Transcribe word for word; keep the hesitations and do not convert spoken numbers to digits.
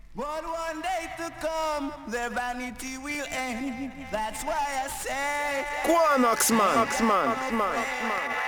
But one day to come, their vanity will end. That's why I say, Go on, Oxman. Oxman. Oxman.